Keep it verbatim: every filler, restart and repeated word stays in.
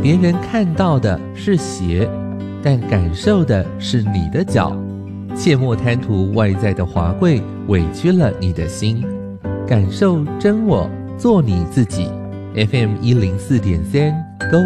别人看到的是鞋，但感受的是你的脚。切莫贪图外在的华贵，委屈了你的心。感受真我，做你自己。F M 一零四点三。